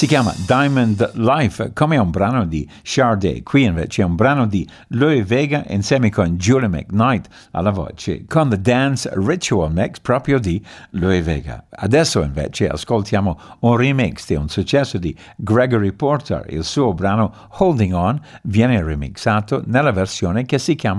si chiama Diamond Life, come un brano di Sade. Qui invece è un brano di Louie Vega insieme con Julie McKnight alla voce, con The Dance Ritual Mix proprio di Louie Vega. Adesso invece ascoltiamo un remix di un successo di Gregory Porter. Il suo brano Holding On viene remixato nella versione che si chiama